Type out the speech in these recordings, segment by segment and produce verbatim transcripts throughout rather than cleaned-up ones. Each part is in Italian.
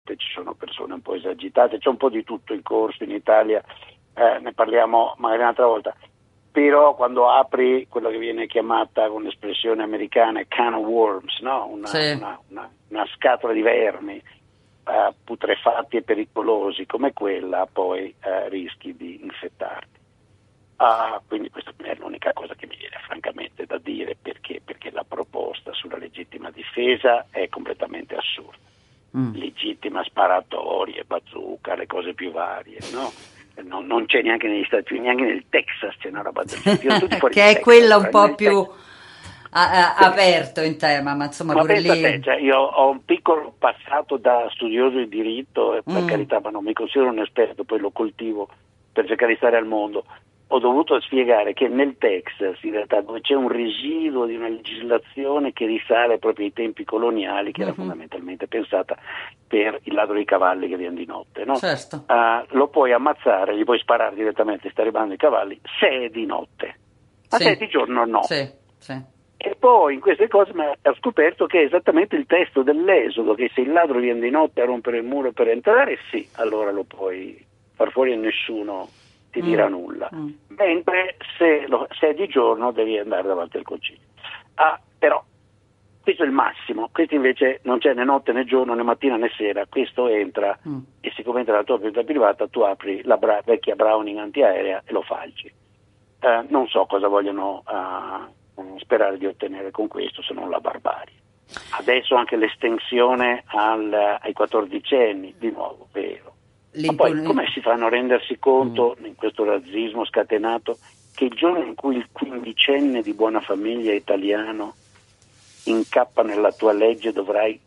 volte ci sono persone un po' esagitate, c'è un po' di tutto in corso in Italia, eh, ne parliamo magari un'altra volta, però quando apri quello che viene chiamata con l'espressione americana can of worms, no? una, sì. una, una, una scatola di vermi eh, putrefatti e pericolosi come quella, poi eh, rischi di infettarti. Ah, quindi questa è l'unica cosa che mi viene francamente da dire, perché perché la proposta sulla legittima difesa è completamente assurda. Mm. Legittima sparatorie, bazooka, le cose più varie, no? Non, non c'è neanche negli Stati Uniti, neanche nel Texas c'è una roba del genere. Che è Texas, quella un po' più a, a, aperto in tema, ma insomma ma pure pensa lì... te, cioè io ho un piccolo passato da studioso di diritto, e per mm. carità, ma non mi considero un esperto, poi lo coltivo per cercare di stare al mondo. Ho dovuto spiegare che nel Texas, in realtà, dove c'è un residuo di una legislazione che risale proprio ai tempi coloniali, che mm-hmm. era fondamentalmente pensata per il ladro di cavalli che viene di notte, no? Certo. Uh, lo puoi ammazzare, gli puoi sparare direttamente, sta ribando i cavalli, se è di notte, ma sì. se è di giorno no. Sì, sì. E poi in queste cose ho scoperto che è esattamente il testo dell'Esodo, che se il ladro viene di notte a rompere il muro per entrare, sì, allora lo puoi far fuori e nessuno ti dirà mm. nulla, mm. mentre se, lo, se è di giorno devi andare davanti al concilio. Ah, però questo è il massimo, questo invece non c'è né notte né giorno né mattina né sera, questo entra mm. e siccome entra la tua proprietà privata tu apri la bra- vecchia Browning antiaerea e lo falci. Eh, non so cosa vogliono uh, sperare di ottenere con questo se non la barbarie. Adesso anche l'estensione al, ai quattordicenni, di nuovo, vero. Ma poi come si fanno a rendersi conto mm. in questo razzismo scatenato che il giorno in cui il quindicenne di buona famiglia italiano incappa nella tua legge dovrai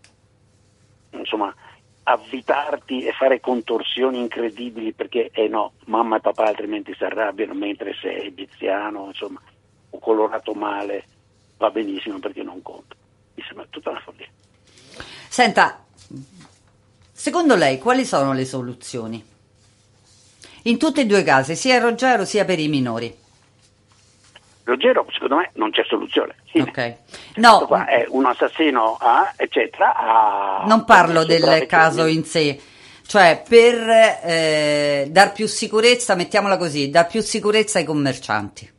insomma avvitarti e fare contorsioni incredibili perché eh no, mamma e papà altrimenti si arrabbiano, mentre sei egiziano insomma o colorato male va benissimo perché non conta. Mi sembra tutta una follia. Senta, secondo lei quali sono le soluzioni? In tutti e due i casi, sia il Roggero sia per i minori. Roggero, secondo me, non c'è soluzione. Sì. Ok. No, qua è un assassino, ah, eccetera. Ah, non parlo del caso in sé, cioè per eh, dar più sicurezza, mettiamola così, dar più sicurezza ai commercianti.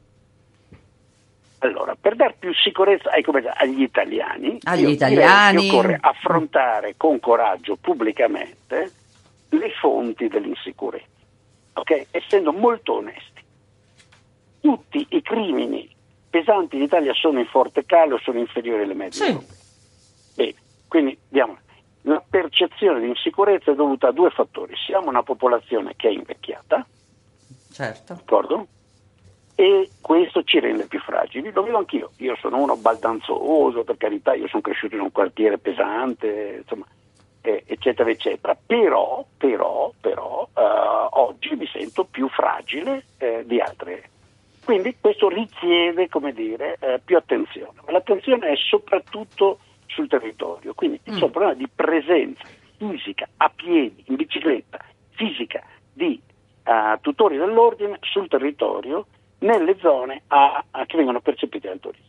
Allora, per dar più sicurezza ai commercianti, agli italiani, agli io italiani direi che occorre affrontare con coraggio pubblicamente le fonti dell'insicurezza, ok? Essendo molto onesti. Tutti i crimini pesanti in Italia sono in forte calo, sono inferiori alle medie sì. europee. Bene, quindi diamo, la percezione di insicurezza è dovuta a due fattori. Siamo una popolazione che è invecchiata, certo. d'accordo? E questo ci rende più fragili. Lo vedo anch'io, io sono uno baldanzoso, per carità, io sono cresciuto in un quartiere pesante, insomma, eh, eccetera, eccetera. Però, però, però, eh, oggi mi sento più fragile eh, di altre. Quindi questo richiede, come dire, eh, più attenzione. Ma l'attenzione è soprattutto sul territorio. Quindi c'è mm. un problema di presenza fisica, a piedi, in bicicletta, fisica, di uh, tutori dell'ordine sul territorio, nelle zone a, a che vengono percepite dal turismo.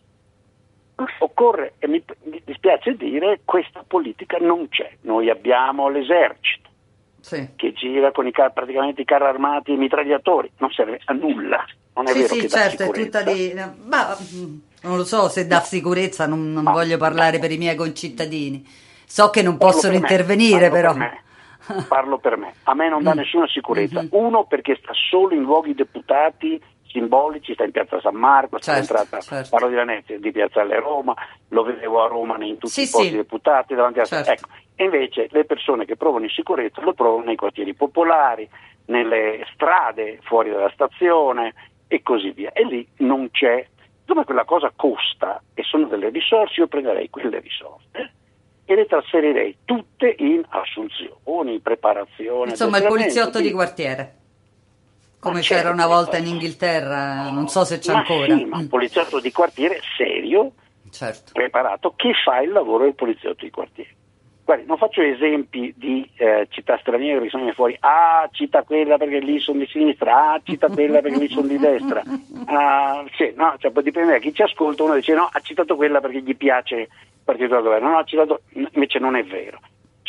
Occorre, e mi, mi dispiace dire, questa politica non c'è. Noi abbiamo l'esercito sì. che gira con i car- praticamente i carri armati e i mitragliatori, non serve a nulla. Non è sì, vero sì, che certo, dà è tutta di... Ma non lo so se dà no. sicurezza, non, non no, voglio parlare no. per i miei concittadini. So che non Parlo possono per me, intervenire, parlo però. Per me. Parlo per me. A me non dà mm. nessuna sicurezza. Mm-hmm. Uno, perché sta solo in luoghi deputati simbolici, sta in Piazza San Marco, sta certo, entrata, certo. parlo di Venezia, di Piazzale Roma, lo vedevo a Roma in tutti sì, i posti sì. deputati, davanti a certo. ecco. E invece le persone che provano insicurezza lo provano nei quartieri popolari, nelle strade fuori dalla stazione e così via. E lì non c'è, dove quella cosa costa e sono delle risorse, io prenderei quelle risorse e le trasferirei tutte in assunzioni, preparazione. Insomma, il poliziotto di... di quartiere. Come ma c'era certo, una volta in Inghilterra, non so se c'è ma ancora. Sì, ma un poliziotto di quartiere serio, certo. preparato, che fa il lavoro del poliziotto di quartiere. Guardi, non faccio esempi di eh, città straniere perché sono fuori, ah, cita quella perché lì sono di sinistra, ah, cita quella perché lì sono di destra. Ah, sì, no, cioè, poi dipende da chi ci ascolta, uno dice no, ha citato quella perché gli piace il partito del governo, no, ha citato, invece non è vero.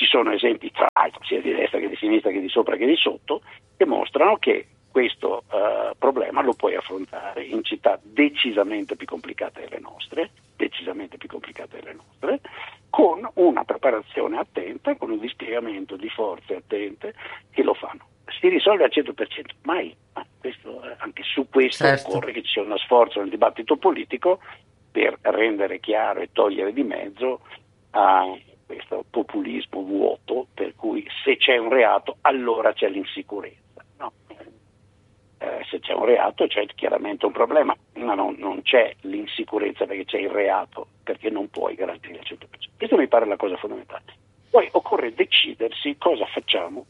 ci sono esempi, tra l'altro, sia di destra che di sinistra, che di sopra che di sotto, che mostrano che questo uh, problema lo puoi affrontare in città decisamente più complicate delle nostre, decisamente più complicate delle nostre, con una preparazione attenta, con un dispiegamento di forze attente che lo fanno. Si risolve al cento per cento? Mai, ma questo, anche su questo certo. occorre che ci sia uno sforzo nel dibattito politico per rendere chiaro e togliere di mezzo a questo populismo vuoto per cui se c'è un reato allora c'è l'insicurezza. No? Eh, se c'è un reato c'è chiaramente un problema, ma non, non c'è l'insicurezza perché c'è il reato, perché non puoi garantire il cento per cento. Questa mi pare la cosa fondamentale. Poi occorre decidersi cosa facciamo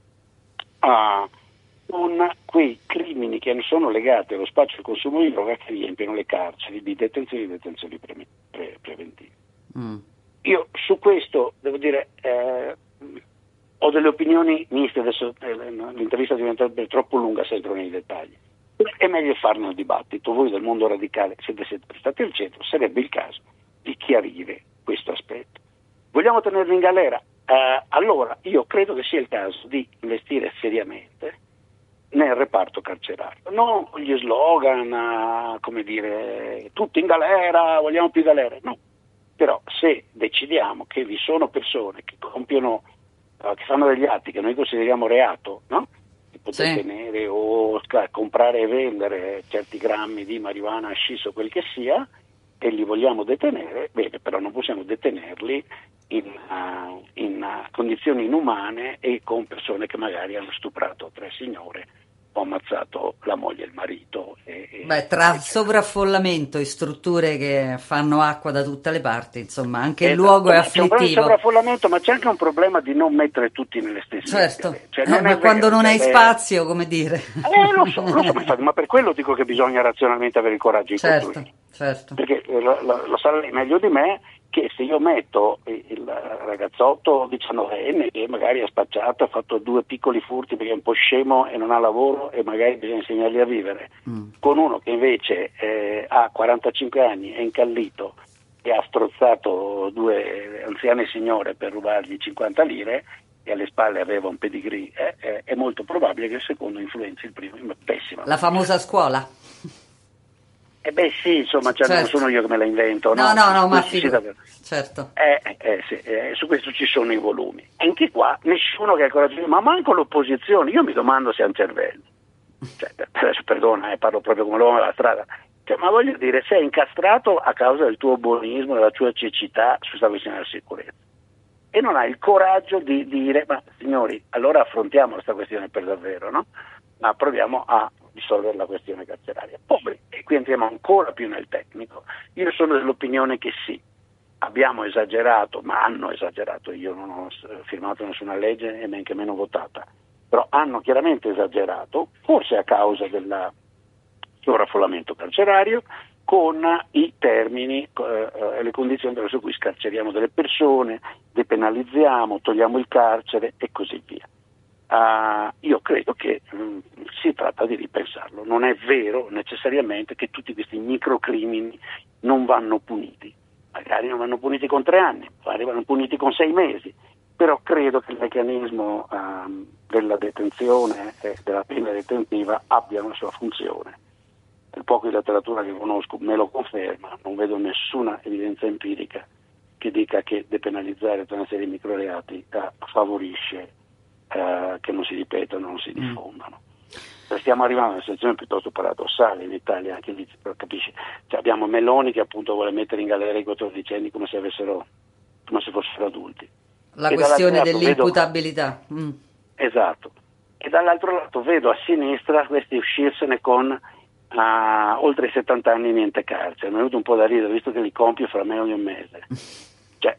a, con quei crimini che non sono legati allo spaccio e al consumo di droga che riempiono le carceri di detenzioni e detenzioni pre, pre, preventive. Mm. Io su questo devo dire eh, ho delle opinioni miste, adesso eh, l'intervista diventerebbe troppo lunga se entro nei dettagli. È meglio farne un dibattito. Voi del mondo radicale siete sempre stati al centro, sarebbe il caso di chiarire questo aspetto. Vogliamo tenerlo in galera? Eh, allora io credo che sia il caso di investire seriamente nel reparto carcerario, non con gli slogan, eh, come dire, tutti in galera, vogliamo più galere, no. Però se decidiamo che vi sono persone che compiono, uh, che fanno degli atti che noi consideriamo reato, no? Tipo sì. detenere o uh, comprare e vendere certi grammi di marijuana, hashish o quel che sia, e li vogliamo detenere, bene, però non possiamo detenerli in, uh, in uh, condizioni inumane e con persone che magari hanno stuprato tre signore o ammazzato la moglie e il marito. E, e, Beh, tra e sovraffollamento e strutture che fanno acqua da tutte le parti, insomma, anche esatto, il luogo è afflittivo. C'è un problema di sovraffollamento, ma c'è anche un problema di non mettere tutti nelle stesse certo. Cioè, eh, ma quando vero, non hai cioè, spazio, come dire. Eh, lo so, lo so, infatti, ma per quello dico che bisogna razionalmente avere il coraggio di certo, costruire. Certo. Perché lo, lo, lo sa lei meglio di me che se io metto il ragazzotto diciannovenne che magari ha spacciato, ha fatto due piccoli furti perché è un po' scemo e non ha lavoro e magari bisogna insegnargli a vivere, mm. con uno che invece eh, ha quarantacinque anni, è incallito e ha strozzato due anziane signore per rubargli cinquanta lire e alle spalle aveva un pedigree, eh, eh, è molto probabile che il secondo influenzi il primo. Pessima. La famosa scuola. Eh beh sì, insomma, cioè, certo. non sono io che me la invento, no? No, no, no, ma sì, certo. Eh, eh, sì, eh, su questo ci sono i volumi. Anche qua nessuno che ha il coraggio di dire, ma manco l'opposizione, io mi domando se ha un cervello. Cioè, adesso perdona, eh, parlo proprio come l'uomo della strada. Cioè, ma voglio dire, sei incastrato a causa del tuo buonismo, della tua cecità su questa questione della sicurezza. E non hai il coraggio di dire, ma signori, allora affrontiamo questa questione per davvero, no? Ma proviamo a risolvere la questione carceraria. Poi, e qui entriamo ancora più nel tecnico, io sono dell'opinione che sì, abbiamo esagerato, ma hanno esagerato, io non ho firmato nessuna legge e neanche meno votata, però hanno chiaramente esagerato, forse a causa del sovraffollamento carcerario, con i termini e eh, le condizioni attraverso cui scarceriamo delle persone, depenalizziamo, togliamo il carcere e così via. Uh, io credo che mh, si tratta di ripensarlo. Non è vero necessariamente che tutti questi microcrimini non vanno puniti, magari non vanno puniti con tre anni, magari vanno puniti con sei mesi, però credo che il meccanismo uh, della detenzione e della pena detentiva abbia una sua funzione. Il poco di letteratura che conosco me lo conferma, non vedo nessuna evidenza empirica che dica che depenalizzare tutta una serie di microreati uh, favorisce Uh, che non si ripetono, non si diffondano. Mm. Stiamo arrivando a una situazione piuttosto paradossale in Italia, anche lì, capisci? Cioè, abbiamo Meloni che appunto vuole mettere in galera i quattordicenni come se avessero, come se fossero adulti. La e questione dell'imputabilità. Vedo, mm. Esatto. E dall'altro lato vedo a sinistra questi uscirsene con uh, oltre i settanta anni niente carcere. Mi è venuto un po' da ridere, visto che li compio fra me ogni mese. Cioè,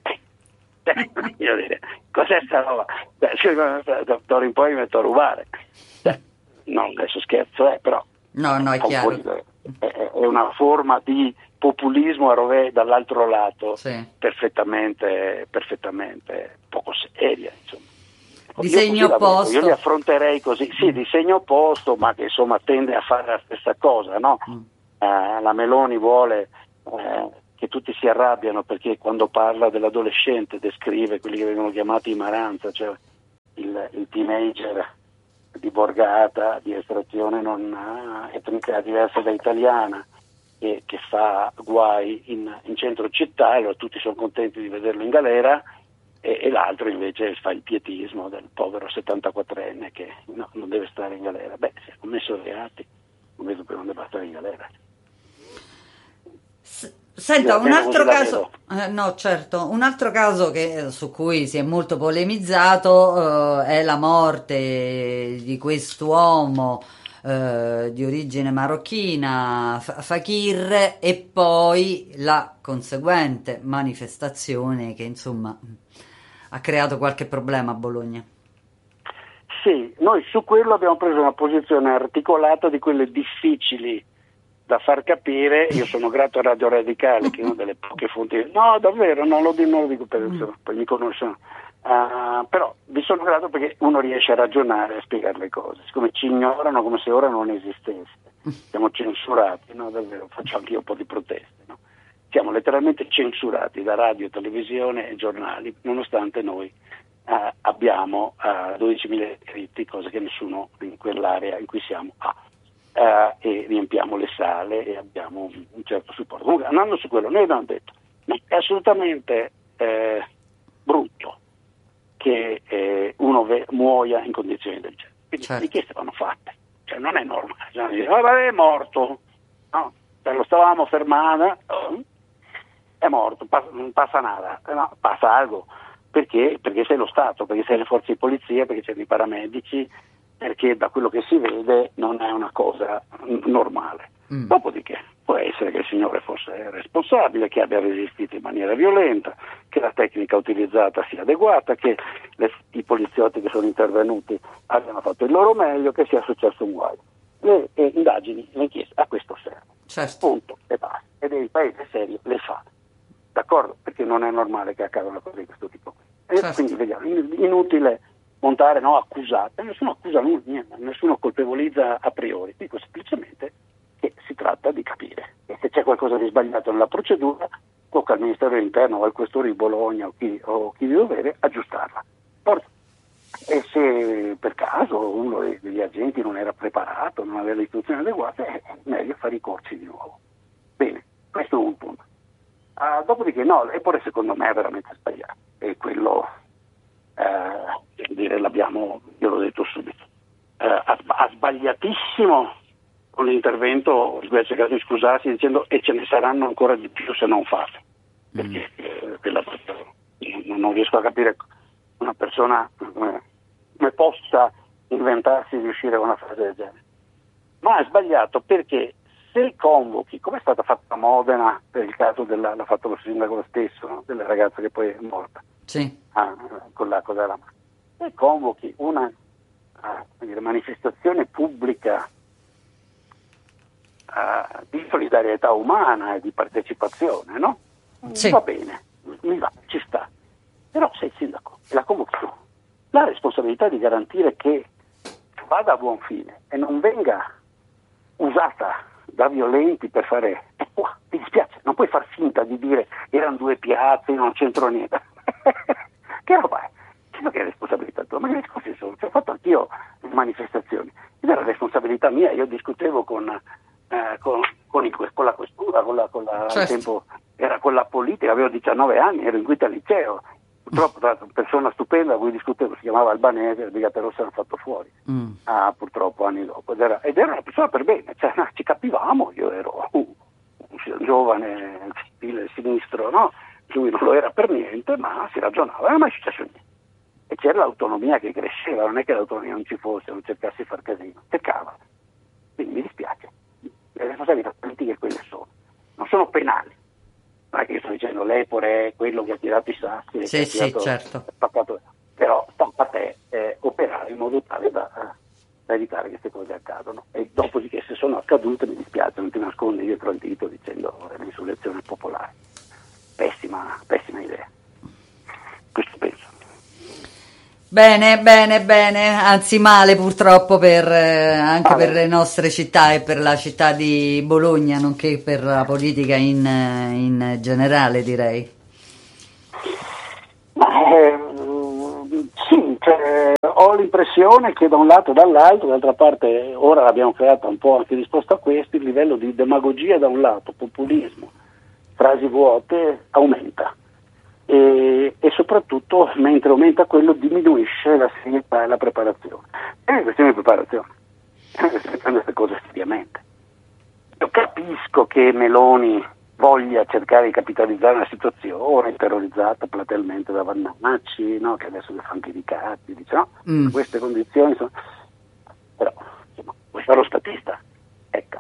io dire, cos'è sta roba? D'ora in poi mi metto a rubare. Cioè, no, adesso scherzo, eh, però no, no, è, chiaro. È, è una forma di populismo a rovè dall'altro lato, sì. perfettamente, perfettamente poco seria, insomma. Di segno opposto. Io li affronterei così, sì, di segno opposto, ma che insomma tende a fare la stessa cosa, no? Mm. Uh, la Meloni vuole uh, che tutti si arrabbiano perché quando parla dell'adolescente descrive quelli che vengono chiamati i Maranza, cioè il, il teenager di borgata, di estrazione non etnica diversa da italiana, e che fa guai in, in centro città, allora tutti sono contenti di vederlo in galera, e, e l'altro invece fa il pietismo del povero settantaquattrenne che no, non deve stare in galera. Beh, se ha commesso reati, non vedo per non debba stare in galera. Senta, un altro caso, eh, no certo, un altro caso che, su cui si è molto polemizzato eh, è la morte di quest'uomo eh, di origine marocchina, F- Fakir, e poi la conseguente manifestazione che insomma ha creato qualche problema a Bologna. Sì, noi su quello abbiamo preso una posizione articolata, di quelle difficili da far capire. Io sono grato a Radio Radicale, che è una delle poche fonti, no davvero, non lo dico, non lo dico per mm. poi mi conoscono, uh, però vi sono grato perché uno riesce a ragionare, a spiegare le cose, siccome ci ignorano come se ora non esistesse, siamo censurati, no davvero, faccio anche io un po' di proteste, no? Siamo letteralmente censurati da radio, televisione e giornali, nonostante noi uh, abbiamo uh, dodicimila iscritti, cosa che nessuno in quell'area in cui siamo ha. Uh, e riempiamo le sale e abbiamo un, un certo supporto. Comunque, andando su quello, noi abbiamo detto ma è assolutamente eh, brutto che eh, uno ve- muoia in condizioni del genere, quindi certo. Le richieste vanno fatte, cioè non è normale, cioè, dire, vabbè, è morto, no? Cioè, lo stavamo fermando, oh, è morto, pas- non passa nada, no, passa algo, perché? Perché sei lo Stato, perché sei le forze di polizia, perché c'è i paramedici, perché da quello che si vede non è una cosa n- normale. Mm. Dopodiché può essere che il signore fosse responsabile, che abbia resistito in maniera violenta, che la tecnica utilizzata sia adeguata, che le, i poliziotti che sono intervenuti abbiano fatto il loro meglio, che sia successo un guaio. Le eh, indagini, le inchieste a questo servono. Certo. Punto e basta. Ed il paese serio le fa. D'accordo? Perché non è normale che accada una cosa di questo tipo. E certo. Quindi vediamo, inutile montare, no, accusate, nessuno accusa nulla, niente, nessuno colpevolizza a priori, dico semplicemente che si tratta di capire e se c'è qualcosa di sbagliato nella procedura tocca al Ministero dell'Interno o al Questore di Bologna o chi, o chi di dovere aggiustarla. Porto. E se per caso uno degli agenti non era preparato, non aveva le istruzioni adeguate, è meglio fare i corsi di nuovo. Bene, questo è un punto. Uh, dopodiché no, eppure secondo me è veramente sbagliato, e quello eh, dire l'abbiamo, io l'ho detto subito, eh, ha, ha sbagliatissimo con l'intervento, di cui ha cercato di scusarsi dicendo e ce ne saranno ancora di più se non fate, perché eh, quella, non, non riesco a capire una persona come, come possa inventarsi di uscire con una frase del genere, ma è sbagliato perché se convochi, come è stata fatta a Modena per il caso della, l'ha fatto lo sindaco lo stesso, no? Della ragazza che poi è morta, sì. ah, con l'acqua della mano, se convochi una ah, dire, manifestazione pubblica ah, di solidarietà umana e di partecipazione, no? Sì. Va bene, mi va, ci sta, però sei il sindaco e la convochi tu, la responsabilità di garantire che vada a buon fine e non venga usata da violenti per fare, e qua mi dispiace, non puoi far finta di dire erano due piazze, non c'entro niente. Che roba è? Che è responsabilità tua? Ma che discorsi sono? Ci ho fatto anch'io manifestazioni, ed era responsabilità mia, io discutevo con, eh, con, con, il, con la questura, con la, con la certo. Al tempo era con la politica, avevo diciannove anni, ero in quinta al liceo. Purtroppo tra l'altro una persona stupenda con cui discutevo, si chiamava Albanese, le Brigate Rosse hanno fatto fuori, mm. ah, purtroppo anni dopo, ed era, ed era una persona per bene, cioè, no, ci capivamo, io ero uh, un giovane, civile, sinistro, no? Lui non lo era per niente, ma si ragionava, non è mai successo niente. E c'era l'autonomia che cresceva, non è che l'autonomia non ci fosse, non cercassi di far casino, peccava. Quindi mi dispiace, le responsabilità politiche quelle sono, non sono penali. Non è che io sto dicendo l'Epore è quello che ha tirato i sassi, sì, che sì, ha tirato, certo. spaccato, però sta a te eh, operare in modo tale da, da evitare che queste cose accadano. E dopodiché se sono accadute mi dispiace, non ti nascondi dietro al dito dicendo è l'insurrezione popolare. Pessima, pessima idea. Questo penso. Beh, Bene, bene, bene, anzi male purtroppo per, eh, anche vale. per le nostre città e per la città di Bologna, nonché per la politica in, in generale, direi. Ma, eh, sì, cioè, ho l'impressione che da un lato e dall'altro, d'altra parte ora abbiamo creato un po' anche risposta a questo, il livello di demagogia da un lato, populismo, frasi vuote aumenta. E, e soprattutto mentre aumenta quello diminuisce la serietà e la preparazione. È una questione di preparazione, è una questione di prendere queste cose seriamente. Io capisco che Meloni voglia cercare di capitalizzare una situazione terrorizzata platealmente da Vannacci, no? Che adesso le fa anche i ricatti, dice no, Mm. queste condizioni sono... però insomma, vuoi fare lo statista? Ecco,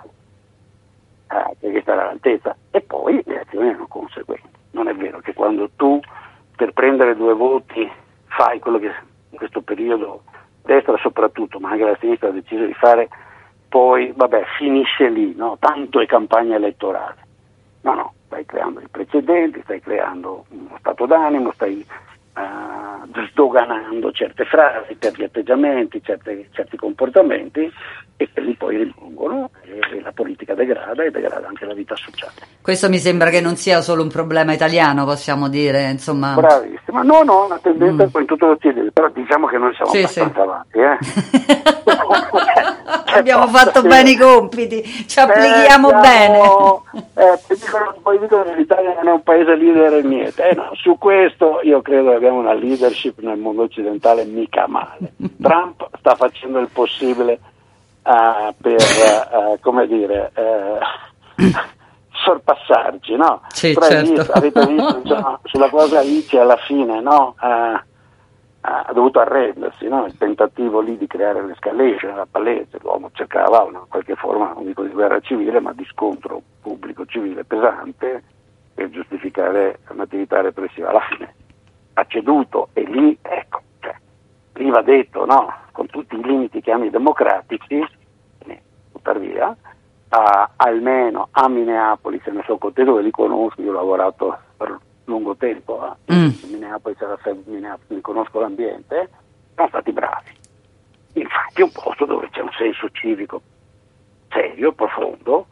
ah, devi stare all'altezza e poi le azioni hanno conseguenze. Non è vero che quando tu per prendere due voti fai quello che in questo periodo destra soprattutto, ma anche la sinistra ha deciso di fare, poi vabbè finisce lì, no? Tanto è campagna elettorale. No, no, stai creando i precedenti, stai creando uno stato d'animo, stai uh, sdoganando certe frasi, certi atteggiamenti, certe, certi comportamenti e quelli poi rimangono e la politica degrada e degrada anche la vita sociale. Questo mi sembra che non sia solo un problema italiano, possiamo dire, insomma. Bravissima, no, no, una tendenza Mm. in tutto l'Occidente, però diciamo che noi siamo Sì, abbastanza sì. avanti, eh. Abbiamo Forza, fatto sì. bene i compiti, ci applichiamo Eh, siamo- bene. eh, poi dicono, poi dicono che l'Italia non è un paese leader e niente. Eh, no, su questo io credo che abbiamo una leadership nel mondo occidentale mica male. Trump sta facendo il possibile uh, per, uh, come dire, uh, sorpassarci, no? Sì, Però hai certo. visto- avete visto, insomma, sulla cosa I C I alla fine, no? Uh, ha dovuto arrendersi, no? Il tentativo lì di creare l'escalation era palese, l'uomo cercava una qualche forma, non dico di guerra civile, ma di scontro pubblico civile pesante per giustificare un'attività repressiva. Alla fine ha ceduto e lì, ecco, cioè, lì va detto, no? Con tutti i limiti che hanno i democratici, eh, buttare via, a, almeno a Minneapolis, e ne so con te dove li conosco, io ho lavorato per lungo tempo eh. Mm. in Minneapolis, era Minneapolis, conosco l'ambiente, sono stati bravi. Infatti è un posto dove c'è un senso civico serio, profondo,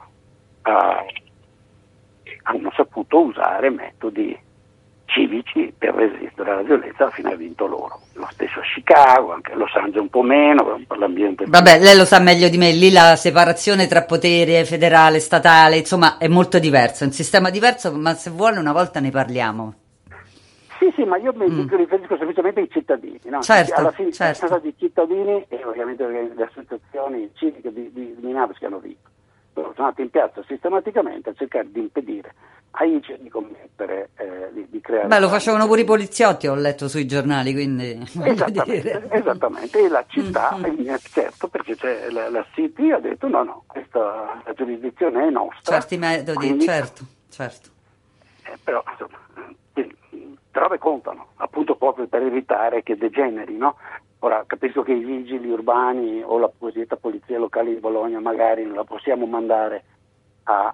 eh, hanno saputo usare metodi civici per resistere alla violenza, alla fine ha vinto loro. Lo stesso a Chicago, anche a Los Angeles un po' meno, per l'ambiente. Vabbè, lei lo sa meglio di me, lì la separazione tra potere federale, statale, insomma, è molto diverso, è un sistema diverso, ma se vuole una volta ne parliamo. Sì, sì, ma io mi Mm. riferisco semplicemente ai cittadini, no? Certo, Alla fine certo. sono stati i cittadini e ovviamente le associazioni civiche di, di, di Minneapolis che hanno vinto. Loro sono andati in piazza sistematicamente a cercare di impedire a I C I di commettere, eh, di, di creare... Beh, lo facevano pure i poliziotti, ho letto sui giornali, quindi... voglio Esattamente, dire. esattamente, e la città, Mm, mm. eh, certo, perché c'è la, la City ha detto no, no, questa la giurisdizione è nostra. Certi metodi, quindi- certo, certo. Eh, però insomma, eh, trove contano, appunto proprio per evitare che degeneri, no? Ora capisco che i vigili urbani o la cosiddetta polizia locale di Bologna magari non la possiamo mandare a,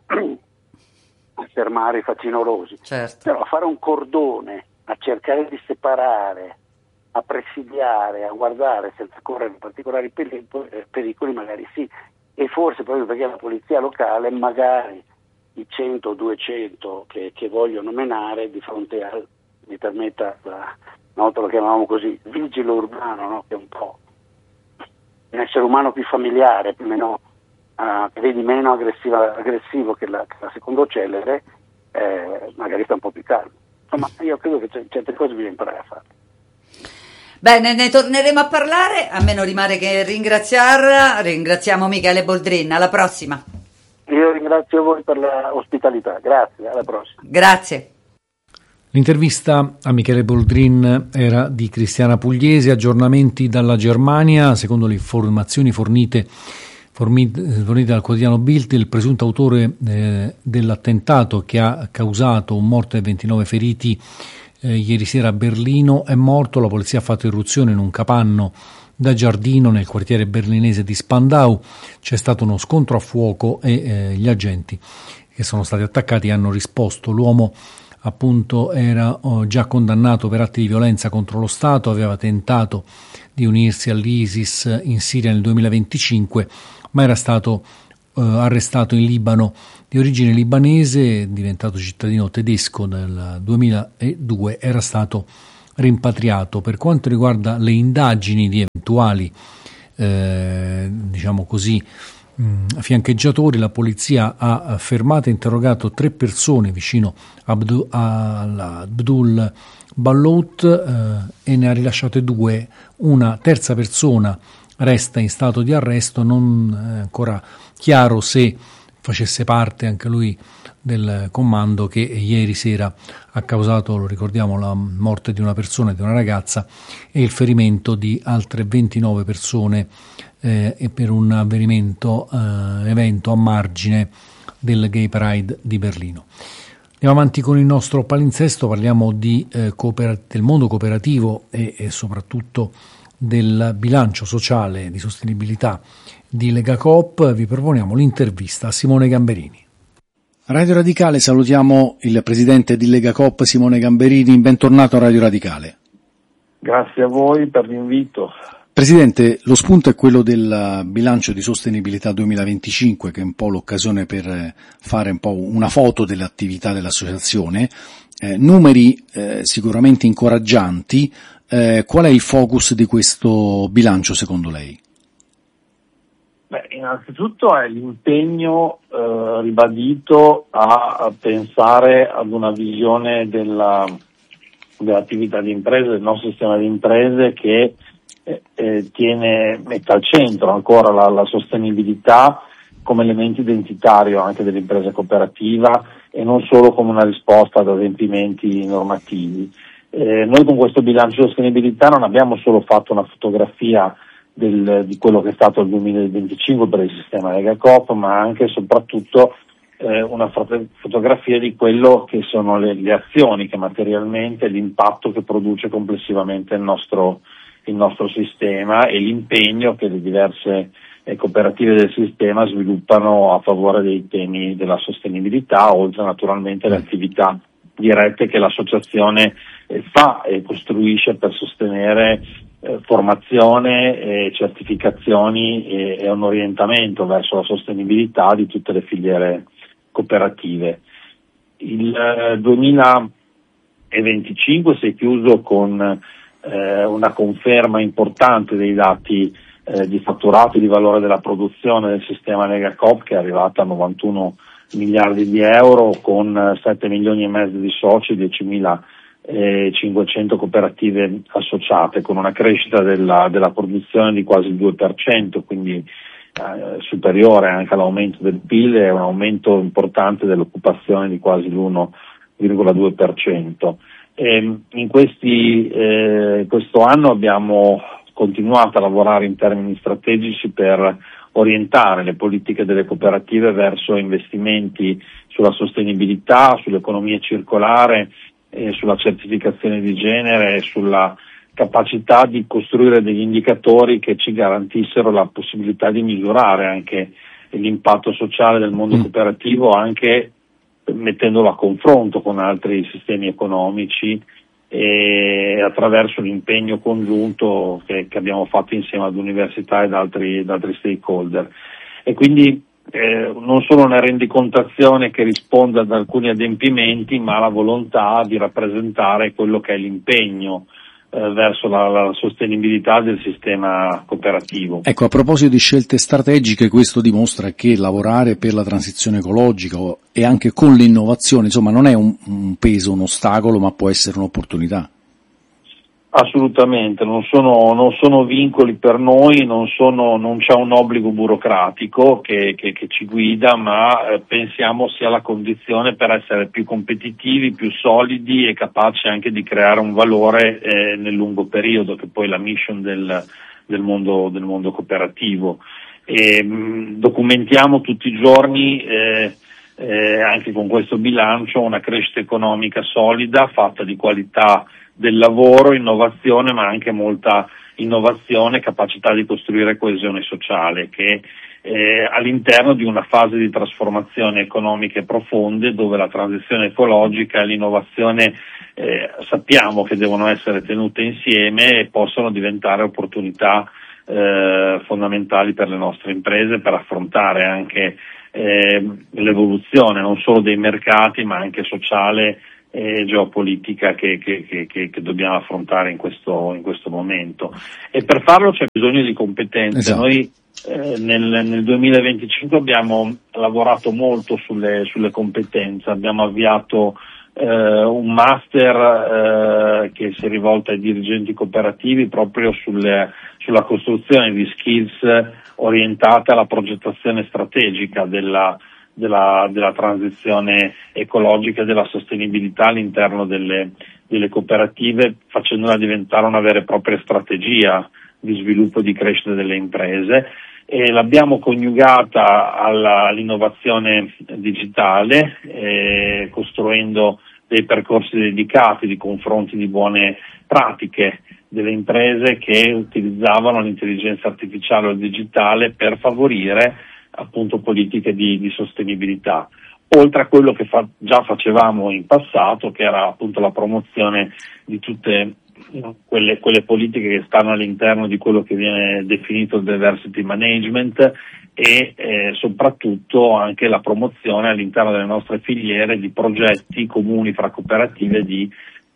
a fermare i facinorosi, Certo. però a fare un cordone, a cercare di separare, a presidiare, a guardare senza correre particolari pericoli, pericoli magari sì, e forse proprio perché la polizia locale magari i cento o duecento che, che vogliono menare di fronte al, mi permetta, la, una volta lo chiamavamo così, vigile urbano, no? Che è un po' un essere umano più familiare, più meno, uh, che vedi meno aggressiva, aggressivo che la, che la secondo celere, eh, magari sta un po' più calmo. Insomma, io credo che c- certe cose bisogna imparare a fare. Bene, ne torneremo a parlare, a me non rimane che ringraziarla, ringraziamo Michele Boldrin, alla prossima. Io ringrazio voi per l'ospitalità, grazie, alla prossima. Grazie. L'intervista a Michele Boldrin era di Cristiana Pugliese. Aggiornamenti dalla Germania. Secondo le informazioni fornite, fornite, fornite dal quotidiano Bild, il presunto autore eh, dell'attentato che ha causato un morto e ventinove feriti eh, ieri sera a Berlino è morto. La polizia ha fatto irruzione in un capanno da giardino nel quartiere berlinese di Spandau. C'è stato uno scontro a fuoco e eh, gli agenti che sono stati attaccati hanno risposto. L'uomo appunto era oh, già condannato per atti di violenza contro lo Stato, aveva tentato di unirsi all'ISIS in Siria nel duemilaventicinque, ma era stato eh, arrestato in Libano, di origine libanese, diventato cittadino tedesco nel duemiladue, era stato rimpatriato. Per quanto riguarda le indagini di eventuali eh, diciamo così mh, fiancheggiatori, la polizia ha fermato e interrogato tre persone vicino a Abdu- a Abdul Ballout eh, e ne ha rilasciate due. Una terza persona resta in stato di arresto, non è ancora chiaro se facesse parte anche lui del commando che ieri sera ha causato, lo ricordiamo, la morte di una persona, di una ragazza, e il ferimento di altre ventinove persone eh, e per un avvenimento, eh, evento a margine del Gay Pride di Berlino. Andiamo avanti con il nostro palinsesto, parliamo di, eh, cooper- del mondo cooperativo e, e soprattutto del bilancio sociale di sostenibilità di Legacoop. Vi proponiamo l'intervista a Simone Gamberini. Radio Radicale, salutiamo il presidente di Legacoop, Simone Gamberini, bentornato a Radio Radicale. Grazie a voi per l'invito. Presidente, lo spunto è quello del bilancio di sostenibilità duemilaventicinque, che è un po' l'occasione per fare un po' una foto dell'attività dell'associazione. Eh, numeri eh, sicuramente incoraggianti. Eh, qual è il focus di questo bilancio secondo lei? Beh, innanzitutto è l'impegno eh, ribadito a, a pensare ad una visione della, dell'attività di imprese, del nostro sistema di imprese che eh, eh, tiene, mette al centro ancora la, la sostenibilità come elemento identitario anche dell'impresa cooperativa e non solo come una risposta ad adempimenti normativi. Eh, noi con questo bilancio di sostenibilità non abbiamo solo fatto una fotografia del, di quello che è stato il duemilaventicinque per il sistema Legacoop, ma anche e soprattutto eh, una foto- fotografia di quello che sono le, le azioni che materialmente, l'impatto che produce complessivamente il nostro, il nostro sistema e l'impegno che le diverse eh, cooperative del sistema sviluppano a favore dei temi della sostenibilità, oltre naturalmente alle attività dirette che l'associazione eh, fa e costruisce per sostenere eh, formazione, eh, certificazioni e, e un orientamento verso la sostenibilità di tutte le filiere cooperative. Il eh, duemilaventicinque si è chiuso con eh, una conferma importante dei dati eh, di fatturato e di valore della produzione del sistema Legacoop, che è arrivata a novantuno miliardi di euro con sette milioni e mezzo di soci, diecimilacinquecento cooperative associate, con una crescita della, della produzione di quasi il due per cento, quindi eh, superiore anche all'aumento del P I L e un aumento importante dell'occupazione di quasi l'uno virgola due per cento. E in questi, eh, questo anno abbiamo continuato a lavorare in termini strategici per orientare le politiche delle cooperative verso investimenti sulla sostenibilità, sull'economia circolare, eh, sulla certificazione di genere e sulla capacità di costruire degli indicatori che ci garantissero la possibilità di misurare anche l'impatto sociale del mondo cooperativo, anche mettendolo a confronto con altri sistemi economici e attraverso l'impegno congiunto che, che abbiamo fatto insieme ad università ed altri, ed altri stakeholder. E quindi eh, non solo una rendicontazione che risponde ad alcuni adempimenti, ma la volontà di rappresentare quello che è l'impegno eh, verso la, la sostenibilità del sistema cooperativo. Ecco, a proposito di scelte strategiche, questo dimostra che lavorare per la transizione ecologica e anche con l'innovazione, insomma, non è un, un peso, un ostacolo, ma può essere un'opportunità. Assolutamente, non sono, non sono vincoli per noi, non, sono, non c'è un obbligo burocratico che, che, che ci guida, ma eh, pensiamo sia la condizione per essere più competitivi, più solidi e capaci anche di creare un valore eh, nel lungo periodo, che poi è la mission del, del, mondo, del mondo cooperativo. E, mh, documentiamo tutti i giorni eh, eh, anche con questo bilancio una crescita economica solida, fatta di qualità del lavoro, innovazione, ma anche molta innovazione, capacità di costruire coesione sociale, che eh, all'interno di una fase di trasformazione economiche profonde, dove la transizione ecologica e l'innovazione eh, sappiamo che devono essere tenute insieme e possono diventare opportunità eh, fondamentali per le nostre imprese, per affrontare anche eh, l'evoluzione non solo dei mercati ma anche sociale e geopolitica che, che, che, che dobbiamo affrontare in questo, in questo momento, e per farlo c'è bisogno di competenze. Esatto. Noi eh, nel, nel duemilaventicinque abbiamo lavorato molto sulle, sulle competenze, abbiamo avviato eh, un master eh, che si rivolta ai dirigenti cooperativi proprio sulle, sulla costruzione di skills orientate alla progettazione strategica della Della, della transizione ecologica e della sostenibilità all'interno delle, delle cooperative, facendola diventare una vera e propria strategia di sviluppo e di crescita delle imprese, e l'abbiamo coniugata alla, all'innovazione digitale, eh, costruendo dei percorsi dedicati di confronti di buone pratiche delle imprese che utilizzavano l'intelligenza artificiale o il digitale per favorire appunto politiche di, di sostenibilità, oltre a quello che fa, già facevamo in passato, che era appunto la promozione di tutte quelle, quelle politiche che stanno all'interno di quello che viene definito il diversity management e eh, soprattutto anche la promozione all'interno delle nostre filiere di progetti comuni fra cooperative di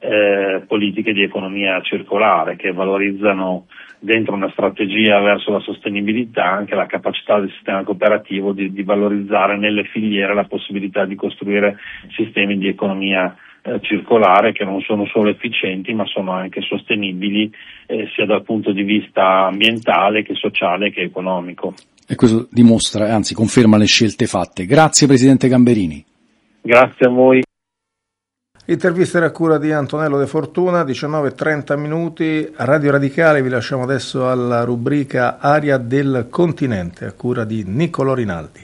eh, politiche di economia circolare che valorizzano dentro una strategia verso la sostenibilità anche la capacità del sistema cooperativo di, di valorizzare nelle filiere la possibilità di costruire sistemi di economia eh, circolare che non sono solo efficienti ma sono anche sostenibili eh, sia dal punto di vista ambientale che sociale che economico. E questo dimostra, anzi conferma le scelte fatte. Grazie Presidente Gamberini. Grazie a voi. Intervista era a cura di Antonello De Fortuna, diciannove e trenta minuti. Radio Radicale, vi lasciamo adesso alla rubrica Aria del Continente, a cura di Niccolò Rinaldi.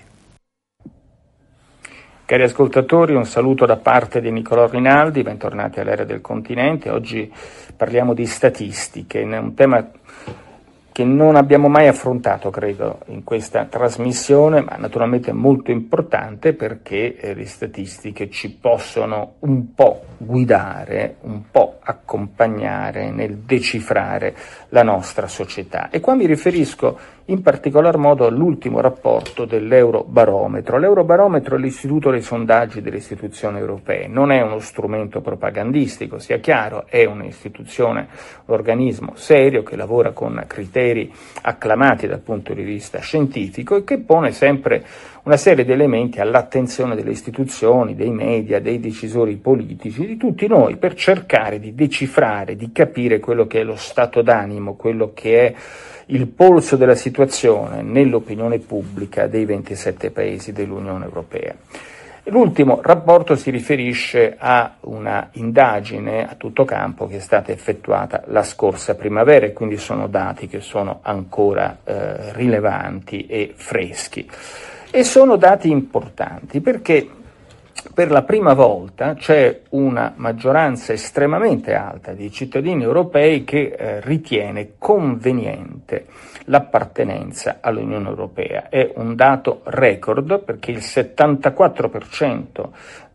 Cari ascoltatori, un saluto da parte di Niccolò Rinaldi, bentornati all'Aria del Continente. Oggi parliamo di statistiche, un tema che non abbiamo mai affrontato, credo, in questa trasmissione, ma naturalmente è molto importante perché eh, le statistiche ci possono un po' guidare, un po' accompagnare nel decifrare la nostra società. E qua mi riferisco in particolar modo all'ultimo rapporto dell'Eurobarometro. L'Eurobarometro è l'istituto dei sondaggi delle istituzioni europee, non è uno strumento propagandistico, sia chiaro, è un'istituzione, un organismo serio che lavora con criteri acclamati dal punto di vista scientifico e che pone sempre una serie di elementi all'attenzione delle istituzioni, dei media, dei decisori politici, di tutti noi, per cercare di decifrare, di capire quello che è lo stato d'animo, quello che è il polso della situazione nell'opinione pubblica dei ventisette paesi dell'Unione Europea. L'ultimo rapporto si riferisce a una indagine a tutto campo che è stata effettuata la scorsa primavera e quindi sono dati che sono ancora eh, rilevanti e freschi. E sono dati importanti perché per la prima volta c'è una maggioranza estremamente alta di cittadini europei che eh, ritiene conveniente l'appartenenza all'Unione Europea. È un dato record perché il settantaquattro per cento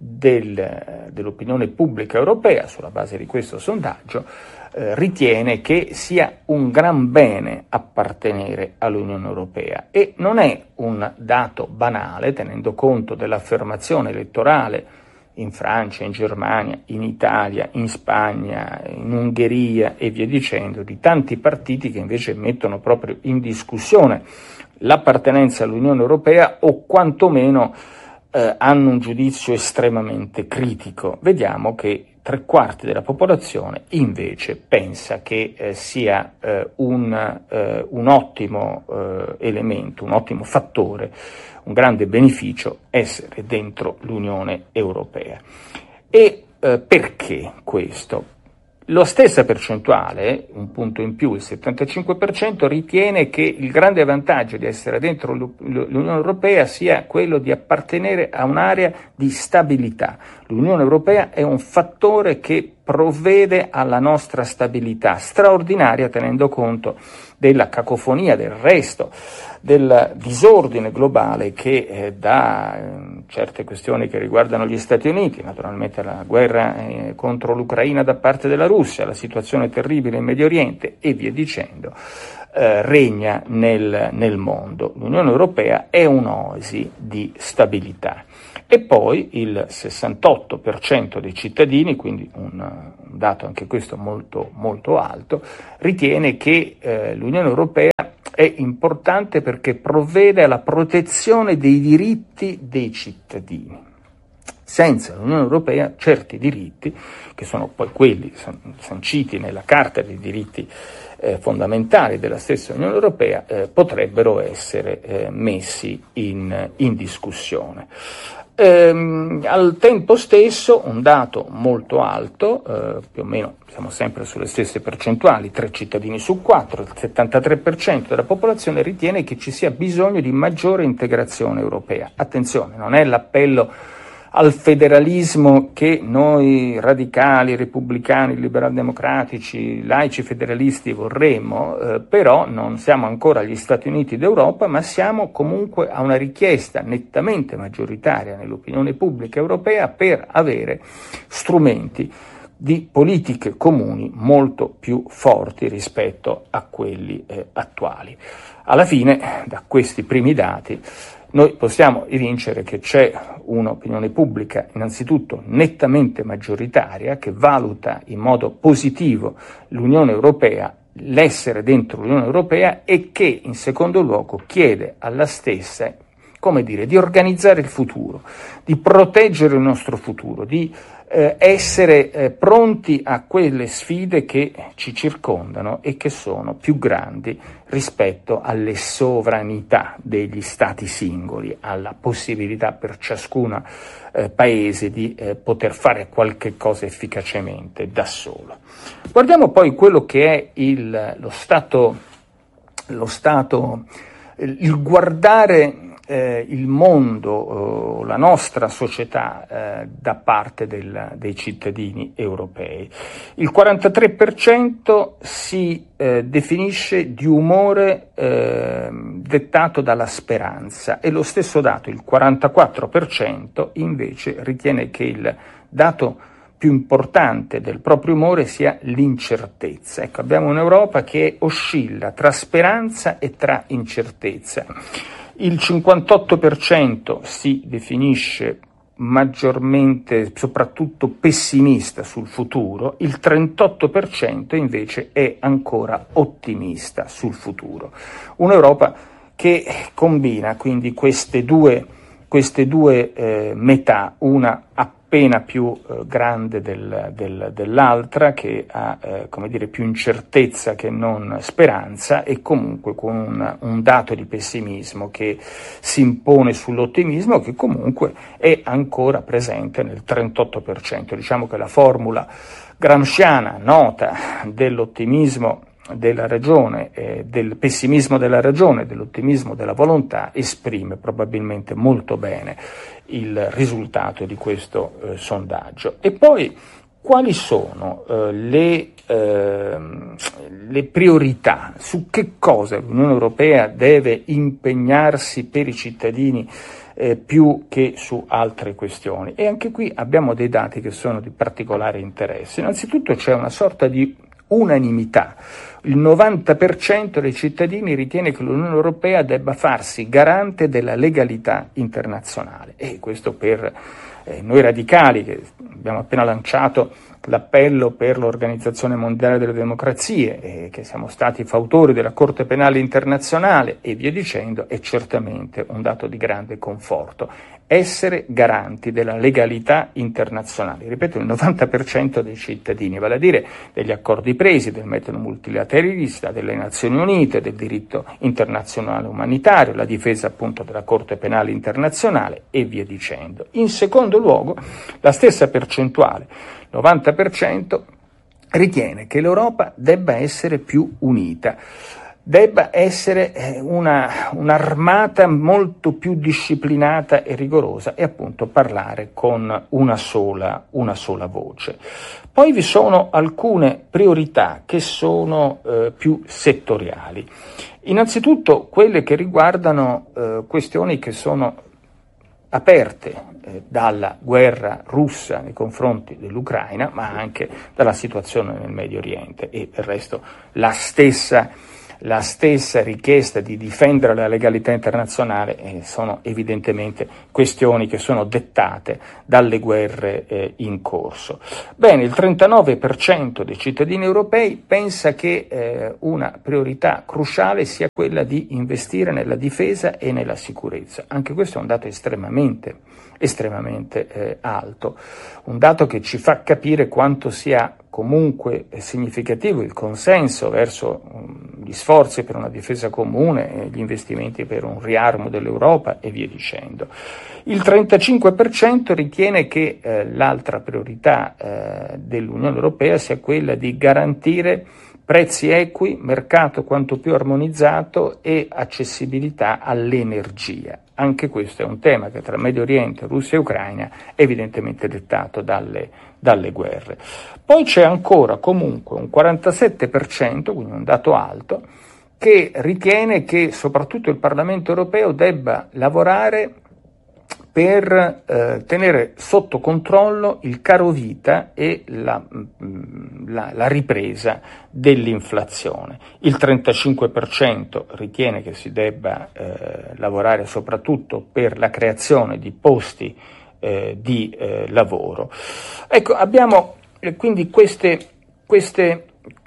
del, dell'opinione pubblica europea, sulla base di questo sondaggio, eh, ritiene che sia un gran bene appartenere all'Unione Europea. E non è un dato banale, tenendo conto dell'affermazione elettorale in Francia, in Germania, in Italia, in Spagna, in Ungheria e via dicendo, di tanti partiti che invece mettono proprio in discussione l'appartenenza all'Unione Europea o quantomeno eh, hanno un giudizio estremamente critico. Vediamo che tre quarti della popolazione invece pensa che eh, sia eh, un, eh, un ottimo eh, elemento, un ottimo fattore, un grande beneficio essere dentro l'Unione Europea. E eh, perché questo? La stessa percentuale, un punto in più, il settantacinque per cento, ritiene che il grande vantaggio di essere dentro l'Unione Europea sia quello di appartenere a un'area di stabilità. L'Unione Europea è un fattore che provvede alla nostra stabilità straordinaria, tenendo conto della cacofonia, del resto, del disordine globale che eh, da eh, certe questioni che riguardano gli Stati Uniti, naturalmente la guerra eh, contro l'Ucraina da parte della Russia, la situazione terribile in Medio Oriente e via dicendo, eh, regna nel, nel mondo. L'Unione Europea è un'oasi di stabilità. E poi il sessantotto per cento dei cittadini, quindi un, un dato anche questo molto, molto alto, ritiene che eh, l'Unione Europea è importante perché provvede alla protezione dei diritti dei cittadini. Senza l'Unione Europea certi diritti, che sono poi quelli sanciti nella Carta dei diritti eh, fondamentali della stessa Unione Europea, eh, potrebbero essere eh, messi in, in discussione. Ehm, al tempo stesso un dato molto alto, eh, più o meno siamo sempre sulle stesse percentuali, tre cittadini su quattro, il settantatré per cento della popolazione ritiene che ci sia bisogno di maggiore integrazione europea. Attenzione, non è l'appello al federalismo che noi radicali, repubblicani, liberal-democratici, laici federalisti vorremmo, eh, però non siamo ancora agli Stati Uniti d'Europa, ma siamo comunque a una richiesta nettamente maggioritaria nell'opinione pubblica europea per avere strumenti di politiche comuni molto più forti rispetto a quelli eh, attuali. Alla fine, da questi primi dati, noi possiamo evincere che c'è un'opinione pubblica innanzitutto nettamente maggioritaria che valuta in modo positivo l'Unione Europea, l'essere dentro l'Unione Europea e che in secondo luogo chiede alla stessa, come dire, di organizzare il futuro, di proteggere il nostro futuro, di eh, essere eh, pronti a quelle sfide che ci circondano e che sono più grandi rispetto alle sovranità degli stati singoli, alla possibilità per ciascun eh, paese di eh, poter fare qualche cosa efficacemente da solo. Guardiamo poi quello che è il, lo stato, lo stato, il guardare Eh, il mondo, eh, la nostra società eh, da parte del, dei cittadini europei. Il quarantatré per cento si eh, definisce di umore eh, dettato dalla speranza e lo stesso dato, il quarantaquattro per cento, invece ritiene che il dato più importante del proprio umore sia l'incertezza. Ecco, abbiamo un'Europa che oscilla tra speranza e tra incertezza. Il cinquantotto per cento si definisce maggiormente, soprattutto pessimista sul futuro, il trentotto per cento invece è ancora ottimista sul futuro. Un'Europa che combina quindi queste due, queste due eh, metà, una appena più eh, grande del, del, dell'altra, che ha eh, come dire, più incertezza che non speranza, e comunque con un, un dato di pessimismo che si impone sull'ottimismo, che comunque è ancora presente nel trentotto per cento. Diciamo che la formula gramsciana nota dell'ottimismo della ragione, eh, del pessimismo della ragione, dell'ottimismo della volontà, esprime probabilmente molto bene il risultato di questo eh, sondaggio. E poi quali sono eh, le, eh, le priorità, su che cosa l'Unione Europea deve impegnarsi per i cittadini eh, più che su altre questioni? E anche qui abbiamo dei dati che sono di particolare interesse. Innanzitutto c'è una sorta di unanimità. Il novanta per cento dei cittadini ritiene che l'Unione Europea debba farsi garante della legalità internazionale, e questo per eh, noi radicali, che abbiamo appena lanciato l'appello per l'Organizzazione Mondiale delle Democrazie, e che siamo stati fautori della Corte Penale Internazionale e via dicendo, è certamente un dato di grande conforto. Essere garanti della legalità internazionale, ripeto, il novanta per cento dei cittadini, vale a dire degli accordi presi, del metodo multilateralista, delle Nazioni Unite, del diritto internazionale umanitario, la difesa appunto della Corte Penale Internazionale e via dicendo. In secondo luogo, la stessa percentuale, novanta per cento, ritiene che l'Europa debba essere più unita. debba essere una, un'armata molto più disciplinata e rigorosa e appunto parlare con una sola, una sola voce. Poi vi sono alcune priorità che sono eh, più settoriali. Innanzitutto quelle che riguardano eh, questioni che sono aperte eh, dalla guerra russa nei confronti dell'Ucraina, ma anche dalla situazione nel Medio Oriente e del resto la stessa La stessa richiesta di difendere la legalità internazionale eh, sono evidentemente questioni che sono dettate dalle guerre eh, in corso. Bene, il trentanove per cento dei cittadini europei pensa che eh, una priorità cruciale sia quella di investire nella difesa e nella sicurezza. Anche questo è un dato estremamente, estremamente eh, alto, un dato che ci fa capire quanto sia comunque significativo il consenso verso um, gli sforzi per una difesa comune, gli investimenti per un riarmo dell'Europa e via dicendo. Il trentacinque per cento ritiene che eh, l'altra priorità eh, dell'Unione Europea sia quella di garantire prezzi equi, mercato quanto più armonizzato e accessibilità all'energia. Anche questo è un tema che tra Medio Oriente, Russia e Ucraina è evidentemente dettato dalle, dalle guerre. Poi c'è ancora comunque un quarantasette per cento, quindi un dato alto, che ritiene che soprattutto il Parlamento europeo debba lavorare per eh, tenere sotto controllo il caro vita e la, la, la ripresa dell'inflazione. Il trentacinque per cento ritiene che si debba eh, lavorare soprattutto per la creazione di posti eh, di eh, lavoro. Ecco, abbiamo eh, quindi queste, queste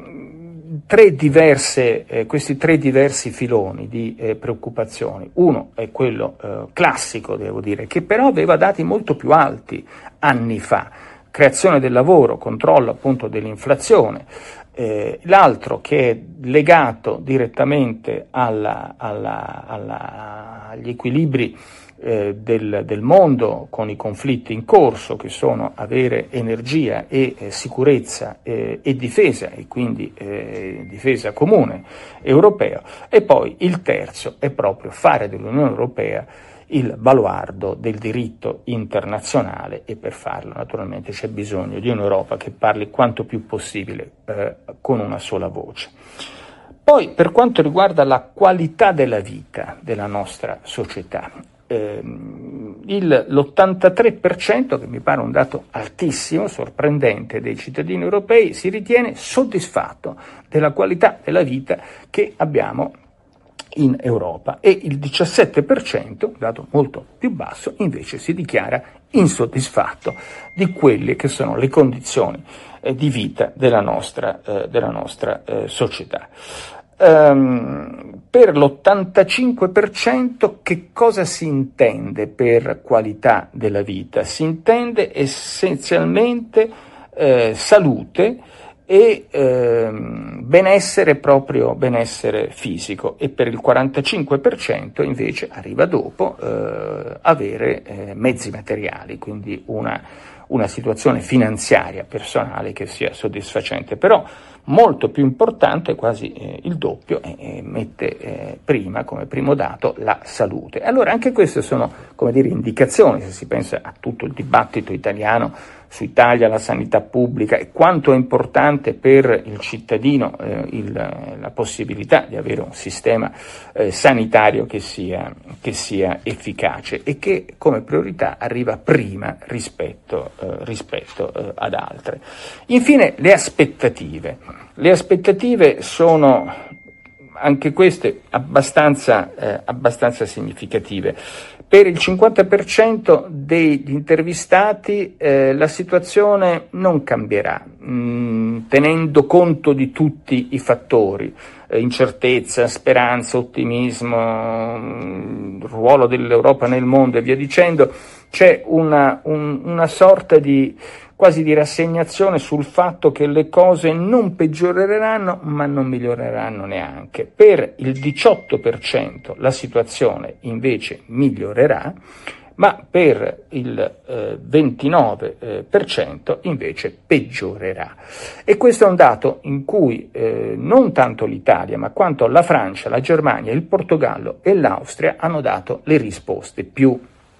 Tre diverse, eh, questi tre diversi filoni di eh, preoccupazioni. Uno è quello eh, classico, devo dire, che però aveva dati molto più alti anni fa, creazione del lavoro, controllo appunto dell'inflazione. Eh, l'altro che è legato direttamente alla, alla, alla, agli equilibri eh, del, del mondo con i conflitti in corso, che sono avere energia e eh, sicurezza eh, e difesa, e quindi eh, difesa comune europea. E poi il terzo è proprio fare dell'Unione Europea il baluardo del diritto internazionale, e per farlo naturalmente c'è bisogno di un'Europa che parli quanto più possibile eh, con una sola voce. Poi, per quanto riguarda la qualità della vita della nostra società, ehm, il, l'ottantatré per cento, che mi pare un dato altissimo, sorprendente, dei cittadini europei si ritiene soddisfatto della qualità della vita che abbiamo in Europa, e il diciassette per cento, un dato molto più basso, invece si dichiara insoddisfatto di quelle che sono le condizioni eh, di vita della nostra, eh, della nostra eh, società. Um, per l'ottantacinque per cento che cosa si intende per qualità della vita? Si intende essenzialmente eh, salute e eh, benessere, proprio benessere fisico, e per il quarantacinque per cento invece arriva dopo eh, avere eh, mezzi materiali, quindi una, una situazione finanziaria personale che sia soddisfacente. Però molto più importante, quasi eh, il doppio, e eh, mette eh, prima, come primo dato, la salute. Allora anche queste sono, come dire, indicazioni, se si pensa a tutto il dibattito italiano su Italia, la sanità pubblica, e quanto è importante per il cittadino eh, il, la possibilità di avere un sistema eh, sanitario che sia, che sia efficace e che come priorità arriva prima rispetto, eh, rispetto eh, ad altre. Infine, le aspettative. Le aspettative sono anche queste abbastanza, eh, abbastanza significative. Per il cinquanta per cento degli intervistati eh, la situazione non cambierà, mh, tenendo conto di tutti i fattori, eh, incertezza, speranza, ottimismo, mh, ruolo dell'Europa nel mondo e via dicendo. C'è una, un, una sorta di quasi di rassegnazione sul fatto che le cose non peggioreranno ma non miglioreranno neanche. Per il diciotto per cento la situazione invece migliorerà, ma per il eh, ventinove per cento invece peggiorerà. E questo è un dato in cui eh, non tanto l'Italia, ma quanto la Francia, la Germania, il Portogallo e l'Austria hanno dato le risposte più,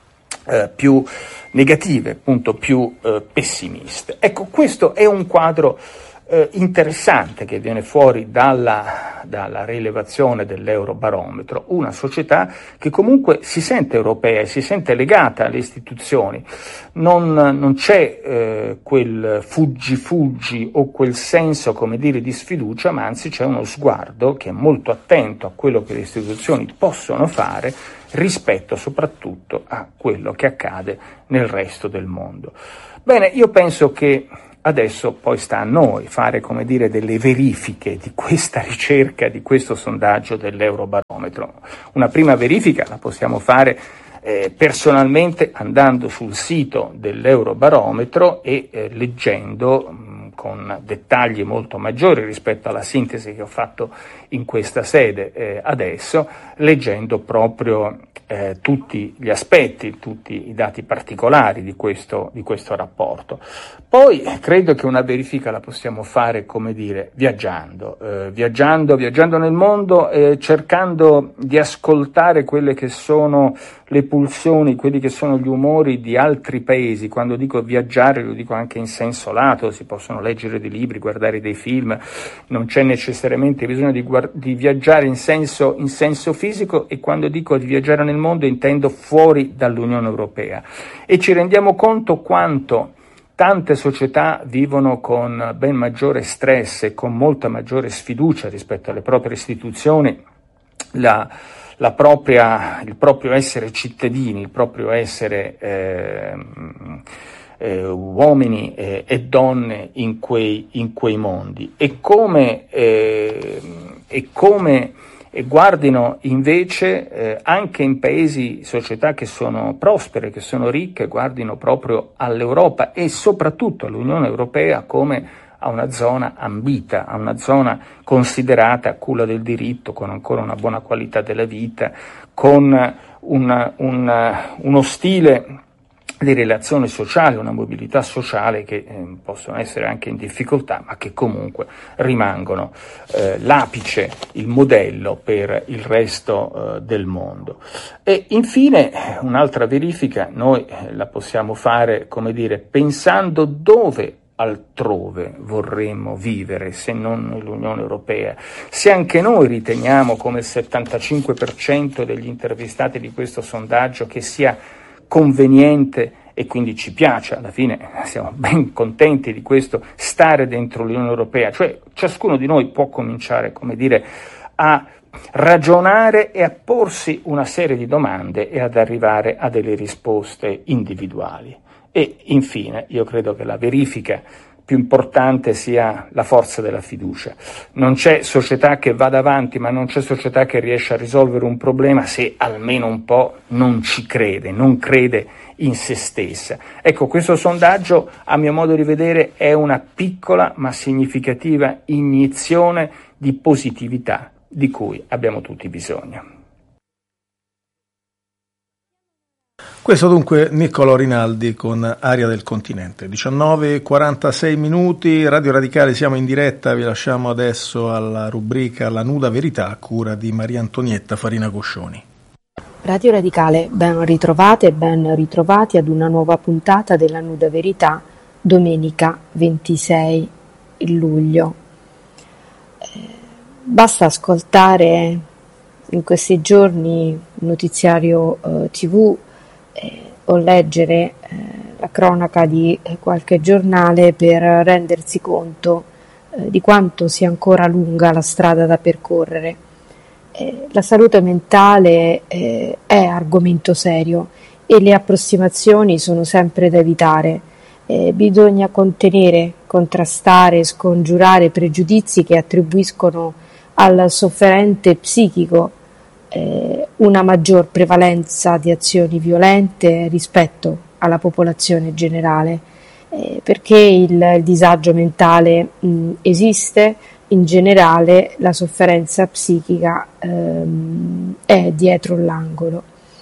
eh, più negative, appunto più eh, pessimiste. Ecco, questo è un quadro Eh, interessante che viene fuori dalla, dalla rilevazione dell'Eurobarometro, una società che comunque si sente europea e si sente legata alle istituzioni, non, non c'è eh, quel fuggi-fuggi o quel senso, come dire, di sfiducia, ma anzi c'è uno sguardo che è molto attento a quello che le istituzioni possono fare rispetto soprattutto a quello che accade nel resto del mondo. Bene, io penso che adesso poi sta a noi fare, come dire, delle verifiche di questa ricerca, di questo sondaggio dell'Eurobarometro. Una prima verifica la possiamo fare eh, personalmente andando sul sito dell'Eurobarometro e eh, leggendo mh, con dettagli molto maggiori rispetto alla sintesi che ho fatto in questa sede eh, adesso, leggendo proprio eh, tutti gli aspetti, tutti i dati particolari di questo, di questo rapporto. Poi credo che una verifica la possiamo fare, come dire, viaggiando, eh, viaggiando, viaggiando nel mondo, eh, cercando di ascoltare quelle che sono le pulsioni, quelli che sono gli umori di altri paesi. Quando dico viaggiare lo dico anche in senso lato, si possono leggere dei libri, guardare dei film, non c'è necessariamente bisogno di, guard- di viaggiare in senso, in senso fisico, e quando dico di viaggiare nel mondo intendo fuori dall'Unione Europea. E ci rendiamo conto quanto tante società vivono con ben maggiore stress e con molta maggiore sfiducia rispetto alle proprie istituzioni, la, la propria, il proprio essere cittadini, il proprio essere eh, eh, uomini eh, e donne in quei, in quei mondi, e come, eh, e come e guardino invece eh, anche in paesi, società che sono prospere, che sono ricche, guardino proprio all'Europa e soprattutto all'Unione Europea come a una zona ambita, a una zona considerata a culla del diritto, con ancora una buona qualità della vita, con una, una, uno stile di relazione sociale, una mobilità sociale che eh, possono essere anche in difficoltà, ma che comunque rimangono eh, l'apice, il modello per il resto eh, del mondo. E infine un'altra verifica noi eh, la possiamo fare, come dire, pensando dove altrove vorremmo vivere se non nell'Unione Europea. Se anche noi riteniamo, come il settantacinque per cento degli intervistati di questo sondaggio, che sia conveniente e quindi ci piace, alla fine siamo ben contenti di questo, stare dentro l'Unione Europea, cioè ciascuno di noi può cominciare, come dire, a ragionare e a porsi una serie di domande e ad arrivare a delle risposte individuali. E infine io credo che la verifica più importante sia la forza della fiducia. Non c'è società che vada avanti, ma non c'è società che riesce a risolvere un problema se almeno un po' non ci crede, non crede in se stessa. Ecco, questo sondaggio, a mio modo di vedere, è una piccola ma significativa iniezione di positività di cui abbiamo tutti bisogno. Questo dunque Niccolò Rinaldi con Aria del Continente. diciannove e quarantasei minuti, Radio Radicale, siamo in diretta, vi lasciamo adesso alla rubrica La Nuda Verità a cura di Maria Antonietta Farina Coscioni. Radio Radicale, ben ritrovate e ben ritrovati ad una nuova puntata della Nuda Verità, domenica ventisei luglio. Eh, basta ascoltare in questi giorni il notiziario eh, tivù eh, o leggere eh, la cronaca di eh, qualche giornale per rendersi conto eh, di quanto sia ancora lunga la strada da percorrere. Eh, la salute mentale eh, è argomento serio e le approssimazioni sono sempre da evitare. Eh, bisogna contenere, contrastare, scongiurare pregiudizi che attribuiscono al sofferente psichico eh, una maggior prevalenza di azioni violente rispetto alla popolazione generale, eh, perché il, il disagio mentale mh, esiste. In generale la sofferenza psichica ehm, è dietro l'angolo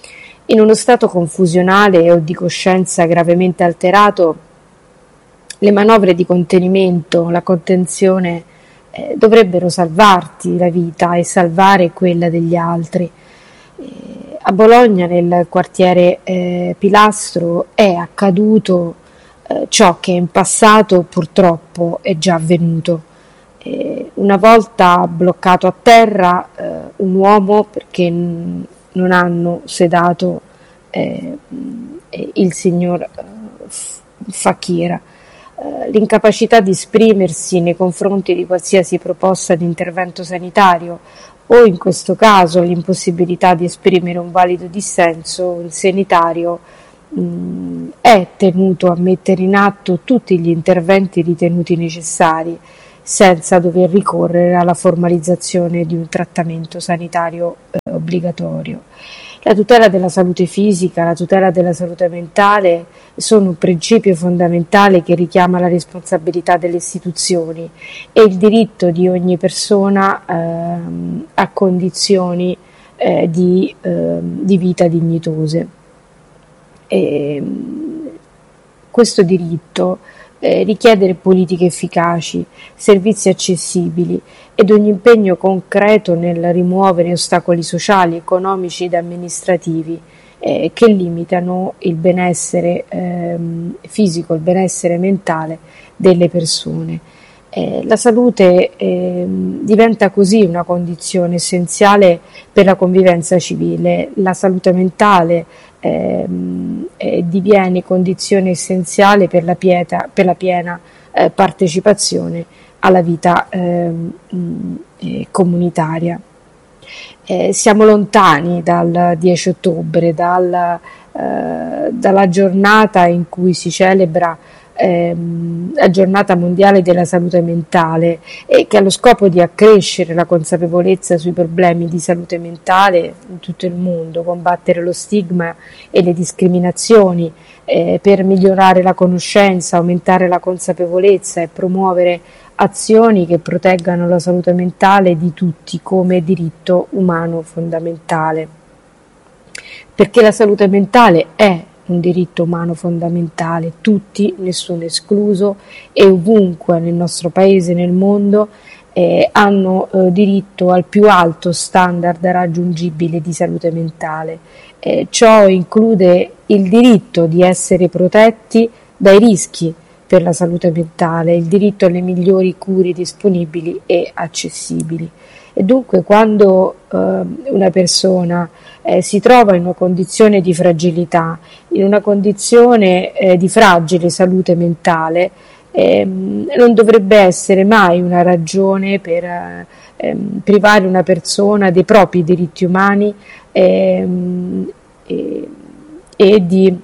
In uno stato confusionale o di coscienza gravemente alterato, le manovre di contenimento, la contenzione eh, dovrebbero salvarti la vita e salvare quella degli altri. Eh, a Bologna, nel quartiere eh, Pilastro, è accaduto eh, ciò che in passato purtroppo è già avvenuto. Eh, una volta bloccato a terra eh, un uomo perché n- non hanno sedato eh, il signor eh, Fakir. Eh, l'incapacità di esprimersi nei confronti di qualsiasi proposta di intervento sanitario, o in questo caso l'impossibilità di esprimere un valido dissenso, il sanitario mh, è tenuto a mettere in atto tutti gli interventi ritenuti necessari, senza dover ricorrere alla formalizzazione di un trattamento sanitario eh, obbligatorio. La tutela della salute fisica, la tutela della salute mentale sono un principio fondamentale che richiama la responsabilità delle istituzioni e il diritto di ogni persona ehm, a condizioni eh, di, eh, di vita dignitose. E, questo diritto Eh, richiedere politiche efficaci, servizi accessibili ed un impegno concreto nel rimuovere ostacoli sociali, economici ed amministrativi eh, che limitano il benessere ehm, fisico, il benessere mentale delle persone. Eh, la salute eh, diventa così una condizione essenziale per la convivenza civile. La salute mentale eh, eh, diviene condizione essenziale per la, pieta, per la piena eh, partecipazione alla vita eh, eh, comunitaria. Eh, siamo lontani dal dieci ottobre, dal, eh, dalla giornata in cui si celebra la giornata mondiale della salute mentale e che ha lo scopo di accrescere la consapevolezza sui problemi di salute mentale in tutto il mondo, combattere lo stigma e le discriminazioni eh, per migliorare la conoscenza, aumentare la consapevolezza e promuovere azioni che proteggano la salute mentale di tutti come diritto umano fondamentale. Perché la salute mentale è un diritto umano fondamentale, tutti, nessuno escluso, e ovunque nel nostro paese e nel mondo eh, hanno eh, diritto al più alto standard raggiungibile di salute mentale. Eh, ciò include il diritto di essere protetti dai rischi per la salute mentale, il diritto alle migliori cure disponibili e accessibili. E dunque quando eh, una persona eh, si trova in una condizione di fragilità, in una condizione eh, di fragile salute mentale, eh, non dovrebbe essere mai una ragione per eh, privare una persona dei propri diritti umani eh, e, e di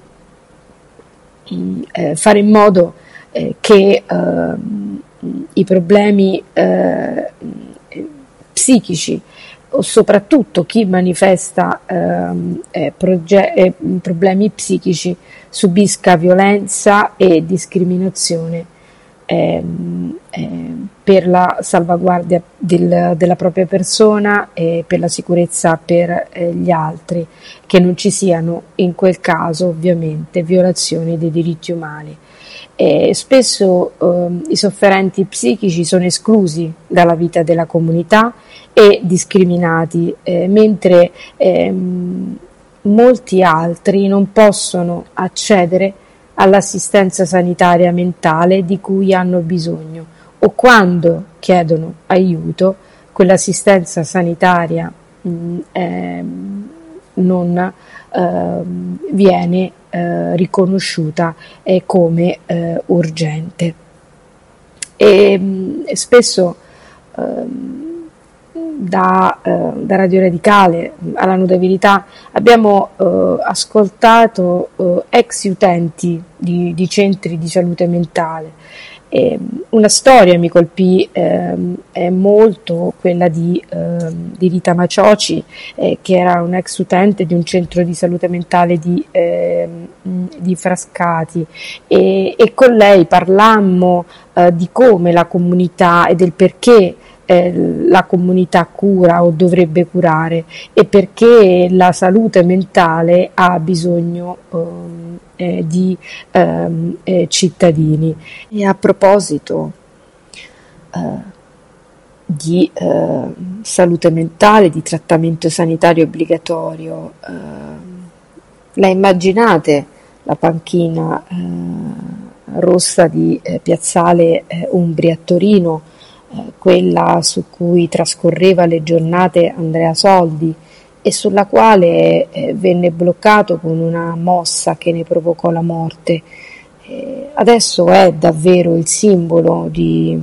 eh, fare in modo eh, che eh, i problemi eh, psichici o soprattutto chi manifesta ehm, eh, proge- eh, problemi psichici subisca violenza e discriminazione ehm, eh, per la salvaguardia del, della propria persona e per la sicurezza per eh, gli altri, che non ci siano in quel caso ovviamente violazioni dei diritti umani. E spesso eh, i sofferenti psichici sono esclusi dalla vita della comunità e discriminati, eh, mentre ehm, molti altri non possono accedere all'assistenza sanitaria mentale di cui hanno bisogno, o quando chiedono aiuto quell'assistenza sanitaria mh, eh, non eh, viene eh, riconosciuta eh, come eh, urgente. E mh, spesso eh, Da, eh, da Radio Radicale alla Nuda Verità abbiamo eh, ascoltato eh, ex utenti di, di centri di salute mentale. E una storia mi colpì eh, è molto quella di, eh, di Rita Macioci, eh, che era un ex utente di un centro di salute mentale di, eh, di Frascati, e, e con lei parlammo eh, di come la comunità e del perché eh, la comunità cura o dovrebbe curare e perché la salute mentale ha bisogno eh, eh, di eh, eh, cittadini. E a proposito eh, di eh, salute mentale, di trattamento sanitario obbligatorio, eh, la immaginate la panchina eh, rossa di eh, Piazzale eh, Umbria a Torino, eh, quella su cui trascorreva le giornate Andrea Soldi e sulla quale eh, venne bloccato con una mossa che ne provocò la morte. Eh, adesso è davvero il simbolo di,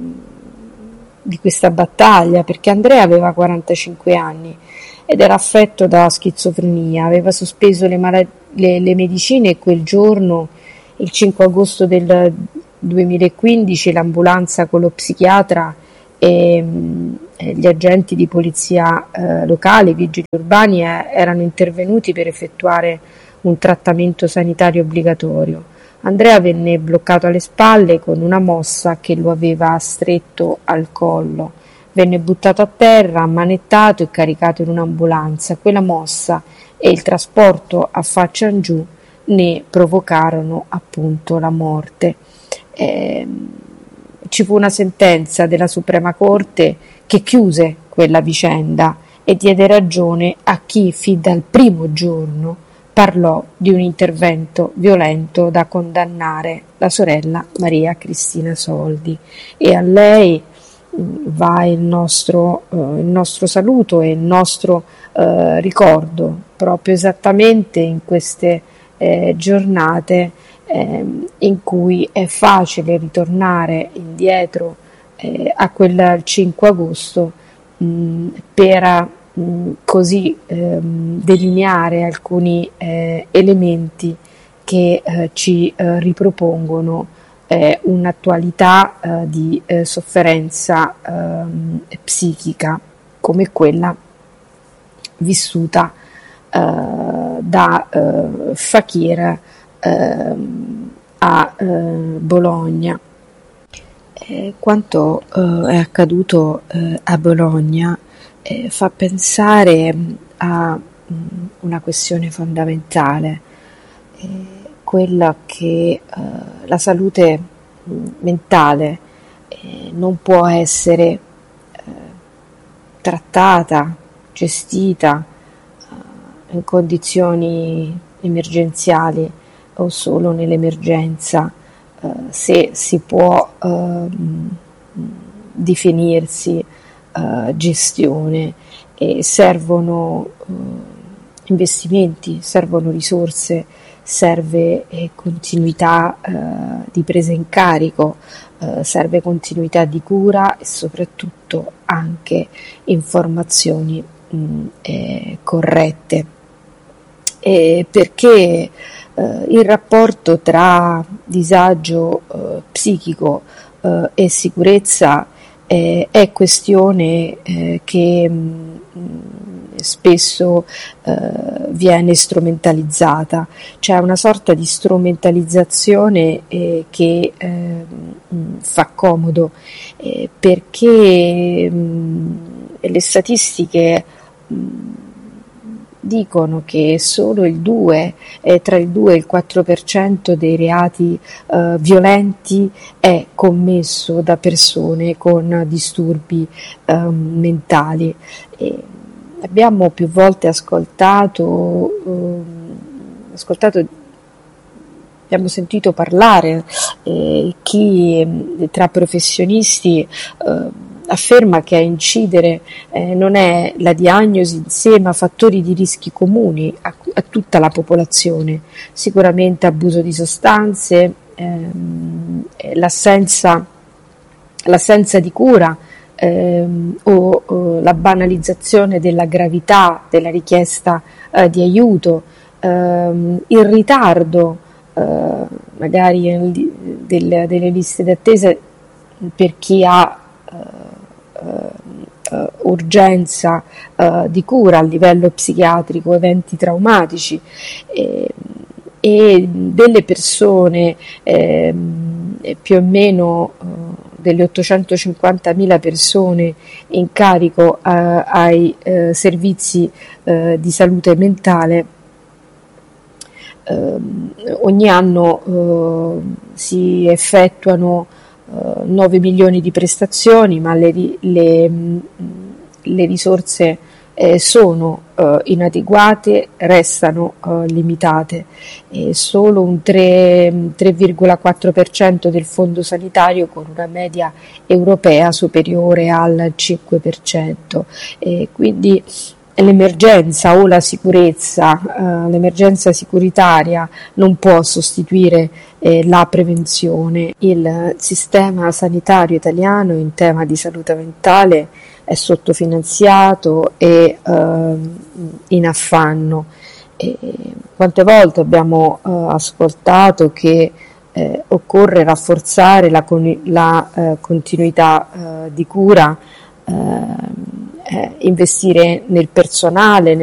di questa battaglia, perché Andrea aveva quarantacinque anni ed era affetto da schizofrenia, aveva sospeso le, mala- le, le medicine e quel giorno, il cinque agosto del duemilaquindici, l'ambulanza con lo psichiatra e, e gli agenti di polizia eh, locale, i vigili urbani, eh, erano intervenuti per effettuare un trattamento sanitario obbligatorio. Andrea venne bloccato alle spalle con una mossa che lo aveva stretto al collo. Venne buttato a terra, ammanettato e caricato in un'ambulanza. Quella mossa e il trasporto a faccia in giù ne provocarono appunto la morte. Eh, ci fu una sentenza della Suprema Corte che chiuse quella vicenda e diede ragione a chi fin dal primo giorno parlò di un intervento violento da condannare, la sorella Maria Cristina Soldi, e a lei va il nostro, eh, il nostro saluto e il nostro eh, ricordo, proprio esattamente in queste eh, giornate eh, in cui è facile ritornare indietro eh, a quel cinque agosto mh, per mh, così eh, delineare alcuni eh, elementi che eh, ci eh, ripropongono eh, un'attualità eh, di eh, sofferenza eh, psichica come quella vissuta eh, da eh, Fakir eh, a eh, Bologna. Eh, quanto eh, è accaduto eh, a Bologna eh, fa pensare a mh, una questione fondamentale, eh, quella che eh, la salute mh, mentale eh, non può essere eh, trattata, gestita eh, in condizioni emergenziali o solo nell'emergenza, eh, se si può eh, definirsi eh, gestione, e servono eh, investimenti, servono risorse, serve eh, continuità eh, di presa in carico, eh, serve continuità di cura e soprattutto anche informazioni mh, eh, corrette, eh, perché eh, il rapporto tra disagio eh, psichico eh, e sicurezza eh, è questione eh, che mh, spesso eh, viene strumentalizzata. C'è una sorta di strumentalizzazione eh, che eh, fa comodo eh, perché mh, le statistiche mh, dicono che solo il due, eh, tra il due e il quattro per cento dei reati eh, violenti è commesso da persone con disturbi eh, mentali. E abbiamo più volte ascoltato, eh, ascoltato abbiamo sentito parlare eh, chi eh, tra professionisti eh, afferma che a incidere eh, non è la diagnosi in sé, ma fattori di rischi comuni a, a tutta la popolazione, sicuramente abuso di sostanze, ehm, l'assenza, l'assenza di cura ehm, o, o la banalizzazione della gravità della richiesta eh, di aiuto, ehm, il ritardo eh, magari del, delle liste d'attesa per chi ha uh, uh, urgenza uh, di cura a livello psichiatrico, eventi traumatici e, e delle persone eh, più o meno uh, delle ottocentocinquantamila persone in carico eh, ai eh, servizi eh, di salute mentale, eh, ogni anno eh, si effettuano eh, nove milioni di prestazioni, ma le, le, le risorse eh, sono eh, inadeguate, restano eh, limitate, e solo un tre virgola quattro per cento del fondo sanitario, con una media europea superiore al cinque per cento. E quindi l'emergenza o la sicurezza, eh, l'emergenza sicuritaria non può sostituire eh, la prevenzione. Il sistema sanitario italiano in tema di salute mentale è sottofinanziato e eh, in affanno. E quante volte abbiamo eh, ascoltato che eh, occorre rafforzare la, con- la eh, continuità eh, di cura, eh, eh, investire nel personale,